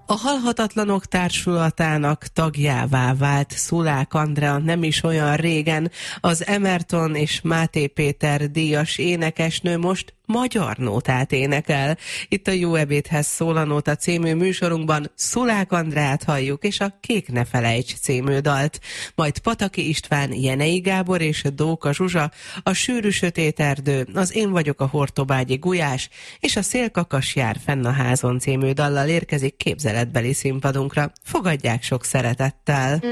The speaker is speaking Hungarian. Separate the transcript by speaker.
Speaker 1: A Halhatatlanok Társulatának tagjává vált Szulák Andrea nem is olyan régen. Az Emerton és Máté Péter díjas énekesnő most magyar nótát énekel. Itt a Jó ebédhez szól a Nóta című műsorunkban Szulák Andreát halljuk, és a Kék ne felejts című dalt. Majd Pataki István, Jenei Gábor és Dóka Zsuzsa, a Sűrű sötét erdő, az Én vagyok a hortobágyi gulyás, és a Szélkakas jár fenn a házon című dallal érkezik képzeletbeli színpadunkra. Fogadják sok szeretettel!